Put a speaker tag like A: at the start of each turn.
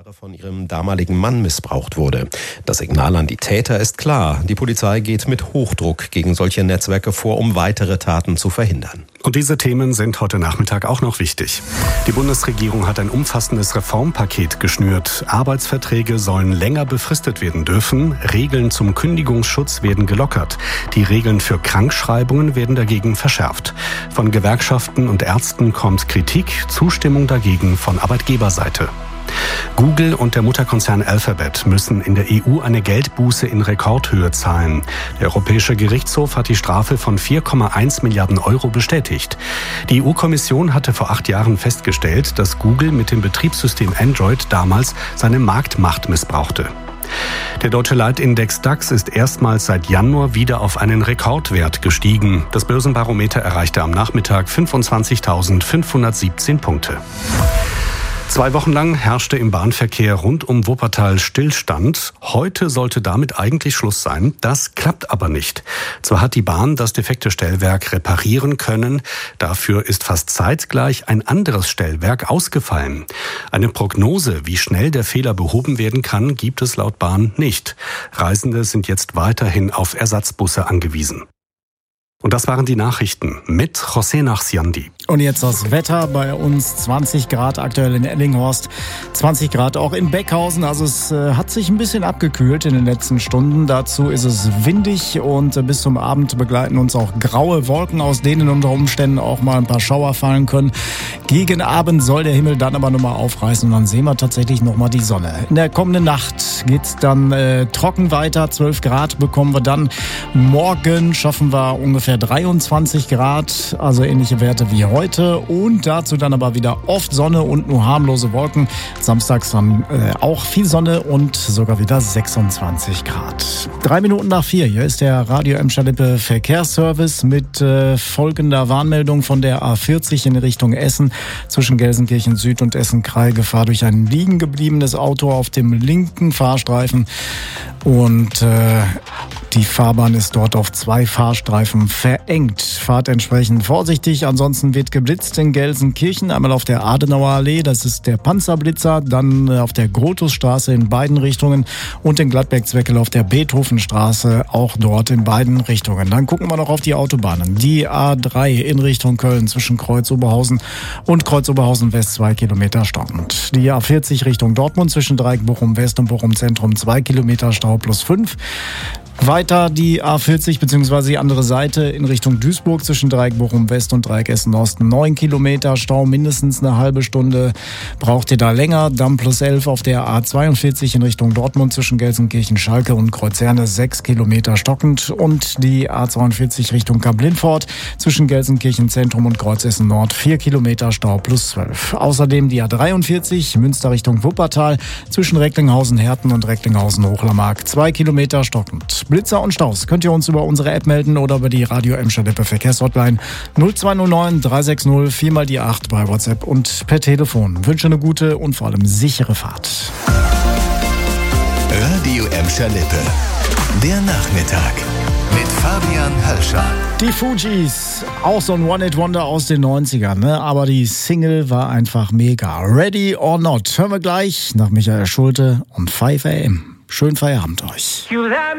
A: Jahre von ihrem damaligen Mann missbraucht wurde. Das Signal an die Täter ist klar. Die Polizei geht mit Hochdruck gegen solche Netzwerke vor, um weitere Taten zu verhindern.
B: Und diese Themen sind heute Nachmittag auch noch wichtig. Die Bundesregierung hat ein umfassendes Reformpaket geschnürt. Arbeitsverträge sollen länger befristet werden dürfen. Regeln zum Kündigungsschutz werden gelockert. Die Regeln für Krankschreibungen werden dagegen verschärft. Von Gewerkschaften und Ärzten kommt Kritik, Zustimmung dagegen von Arbeitgeberseite. Google und der Mutterkonzern Alphabet müssen in der EU eine Geldbuße in Rekordhöhe zahlen. Der Europäische Gerichtshof hat die Strafe von 4,1 Milliarden Euro bestätigt. Die EU-Kommission hatte vor 8 Jahren festgestellt, dass Google mit dem Betriebssystem Android damals seine Marktmacht missbrauchte. Der deutsche Leitindex DAX ist erstmals seit Januar wieder auf einen Rekordwert gestiegen. Das Börsenbarometer erreichte am Nachmittag 25.517 Punkte. 2 Wochen lang herrschte im Bahnverkehr rund um Wuppertal Stillstand. Heute sollte damit eigentlich Schluss sein. Das klappt aber nicht. Zwar hat die Bahn das defekte Stellwerk reparieren können, dafür ist fast zeitgleich ein anderes Stellwerk ausgefallen. Eine Prognose, wie schnell der Fehler behoben werden kann, gibt es laut Bahn nicht. Reisende sind jetzt weiterhin auf Ersatzbusse angewiesen. Und das waren die Nachrichten mit José Nachsiandi.
C: Und jetzt das Wetter. Bei uns 20 Grad aktuell in Ellinghorst, 20 Grad auch in Beckhausen. Also es hat sich ein bisschen abgekühlt in den letzten Stunden. Dazu ist es windig und bis zum Abend begleiten uns auch graue Wolken, aus denen unter Umständen auch mal ein paar Schauer fallen können. Gegen Abend soll der Himmel dann aber nochmal aufreißen und dann sehen wir tatsächlich nochmal die Sonne. In der kommenden Nacht geht's dann trocken weiter. 12 Grad bekommen wir dann. Morgen schaffen wir ungefähr 23 Grad, also ähnliche Werte wie heute. Und dazu dann aber wieder oft Sonne und nur harmlose Wolken. Samstags dann auch viel Sonne und sogar wieder 26 Grad. 3 Minuten nach 4. Hier ist der Radio Emscher-Lippe Verkehrsservice mit folgender Warnmeldung von der A40 in Richtung Essen. Zwischen Gelsenkirchen Süd und Essen-Krei Gefahr durch ein liegen gebliebenes Auto auf dem linken Fahrstreifen. Und die Fahrbahn ist dort auf 2 Fahrstreifen verengt. Fahrt entsprechend vorsichtig. Ansonsten wird geblitzt in Gelsenkirchen. Einmal auf der Adenauer Allee, das ist der Panzerblitzer. Dann auf der Grotusstraße in beiden Richtungen. Und in Gladbeck-Zweckel auf der Beethovenstraße, auch dort in beiden Richtungen. Dann gucken wir noch auf die Autobahnen. Die A3 in Richtung Köln zwischen Kreuz-Oberhausen und Kreuz-Oberhausen-West 2 Kilometer stockend. Die A40 Richtung Dortmund zwischen Dreieck-Bochum-West und Bochum-Zentrum 2 Kilometer Stau plus 5. Weiter die A40 bzw. die andere Seite in Richtung Duisburg zwischen Dreieck Bochum West und Dreieck Essen Osten. 9 Kilometer Stau, mindestens eine halbe Stunde. Braucht ihr da länger? Dann plus 11 auf der A42 in Richtung Dortmund zwischen Gelsenkirchen, Schalke und Kreuzherne. 6 Kilometer stockend. Und die A42 Richtung Kamp-Lintfort zwischen Gelsenkirchen Zentrum und Kreuzessen Nord. 4 Kilometer Stau plus 12. Außerdem die A43 Münster Richtung Wuppertal zwischen Recklinghausen, Herten und Recklinghausen, Hochlermark. 2 Kilometer stockend. Blitzer und Staus könnt ihr uns über unsere App melden oder über die Radio Emscher-Lippe Verkehrshotline 0209 360 4x8 bei WhatsApp und per Telefon. Wünsche eine gute und vor allem sichere Fahrt.
D: Radio Emscher-Lippe. Der Nachmittag mit Fabian Hölscher.
C: Die Fugees, auch so ein One-Hit-Wonder aus den 90ern, ne? Aber die Single war einfach mega. Ready or Not hören wir gleich nach Michael Schulte und 5 AM. Schönen Feierabend euch.